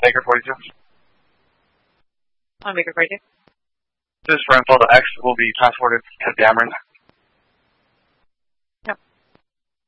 Baker 42. On Baker 42. This is for info. The X will be transported to Dameron.